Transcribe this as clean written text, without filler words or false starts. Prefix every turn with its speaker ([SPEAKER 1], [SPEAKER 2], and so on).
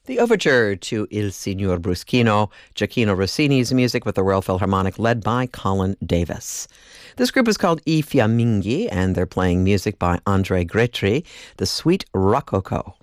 [SPEAKER 1] The overture to Il Signor Bruschino, Gioacchino Rossini's music with the Royal Philharmonic led by Colin Davis. This group is called I Fiamminghi, and they're playing music by André Gretry, the Suite Rococo.